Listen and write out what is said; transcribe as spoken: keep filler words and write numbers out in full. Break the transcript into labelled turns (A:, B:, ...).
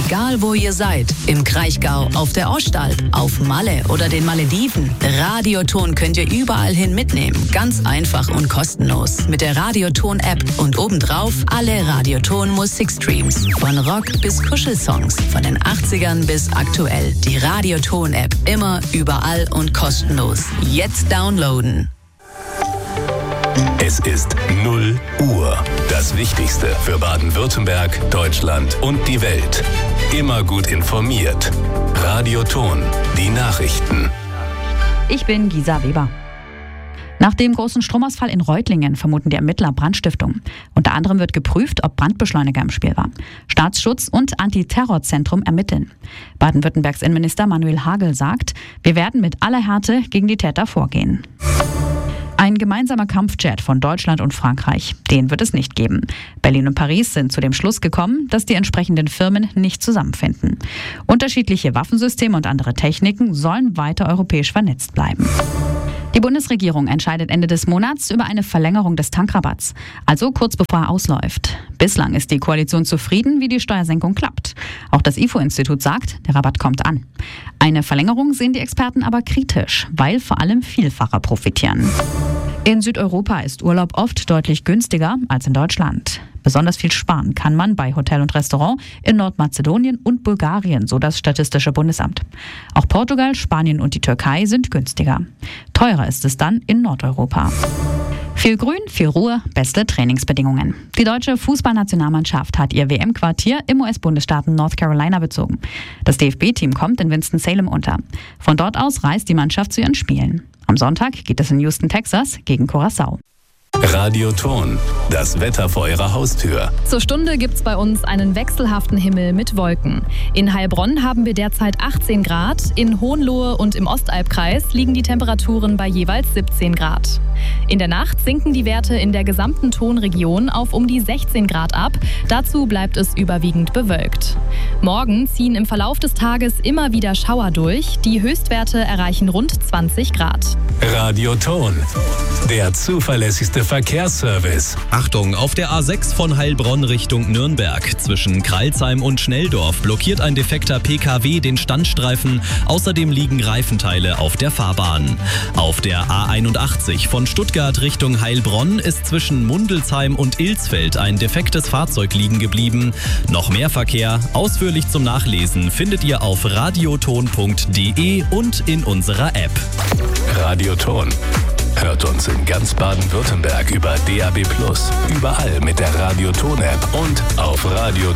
A: Egal wo ihr seid, im Kraichgau, auf der Ostalb, auf Malle oder den Malediven, Radioton könnt ihr überall hin mitnehmen. Ganz einfach und kostenlos. Mit der Radioton-App und obendrauf alle Radioton-Musikstreams. Von Rock bis Kuschelsongs, von den achtzigern bis aktuell. Die Radioton-App immer, überall und kostenlos. Jetzt downloaden.
B: Es ist null Uhr. Das Wichtigste für Baden-Württemberg, Deutschland und die Welt. Immer gut informiert. Radioton, die Nachrichten.
C: Ich bin Gisa Weber. Nach dem großen Stromausfall in Reutlingen vermuten die Ermittler Brandstiftung. Unter anderem wird geprüft, ob Brandbeschleuniger im Spiel war. Staatsschutz und Antiterrorzentrum ermitteln. Baden-Württembergs Innenminister Manuel Hagel sagt, wir werden mit aller Härte gegen die Täter vorgehen. Ein gemeinsamer Kampfjet von Deutschland und Frankreich, den wird es nicht geben. Berlin und Paris sind zu dem Schluss gekommen, dass die entsprechenden Firmen nicht zusammenfinden. Unterschiedliche Waffensysteme und andere Techniken sollen weiter europäisch vernetzt bleiben. Die Bundesregierung entscheidet Ende des Monats über eine Verlängerung des Tankrabatts, also kurz bevor er ausläuft. Bislang ist die Koalition zufrieden, wie die Steuersenkung klappt. Auch das I F O-Institut sagt, der Rabatt kommt an. Eine Verlängerung sehen die Experten aber kritisch, weil vor allem Vielfacher profitieren. In Südeuropa ist Urlaub oft deutlich günstiger als in Deutschland. Besonders viel sparen kann man bei Hotel und Restaurant in Nordmazedonien und Bulgarien, so das Statistische Bundesamt. Auch Portugal, Spanien und die Türkei sind günstiger. Teurer ist es dann in Nordeuropa. Viel Grün, viel Ruhe, beste Trainingsbedingungen. Die deutsche Fußballnationalmannschaft hat ihr W M-Quartier im U S-Bundesstaat North Carolina bezogen. Das D F B-Team kommt in Winston-Salem unter. Von dort aus reist die Mannschaft zu ihren Spielen. Am Sonntag geht es in Houston, Texas gegen Curaçao.
B: Radioton, das Wetter vor Ihrer Haustür.
D: Zur Stunde gibt's bei uns einen wechselhaften Himmel mit Wolken. In Heilbronn haben wir derzeit achtzehn Grad, in Hohenlohe und im Ostalbkreis liegen die Temperaturen bei jeweils siebzehn Grad. In der Nacht sinken die Werte in der gesamten Tonregion auf um die sechzehn Grad ab. Dazu bleibt es überwiegend bewölkt. Morgen ziehen im Verlauf des Tages immer wieder Schauer durch. Die Höchstwerte erreichen rund zwanzig Grad.
B: Radioton, der zuverlässigste Verkehrsservice.
E: Achtung, auf der A sechs von Heilbronn Richtung Nürnberg. Zwischen Kralsheim und Schnelldorf blockiert ein defekter P K W den Standstreifen. Außerdem liegen Reifenteile auf der Fahrbahn. Auf der A einundachtzig von Stuttgart Richtung Heilbronn ist zwischen Mundelsheim und Ilsfeld ein defektes Fahrzeug liegen geblieben. Noch mehr Verkehr, ausführlich zum Nachlesen, findet ihr auf radioton punkt de und in unserer App.
B: Radioton. Hört uns in ganz Baden-Württemberg über D A B plus, überall mit der Radioton-App und auf radioton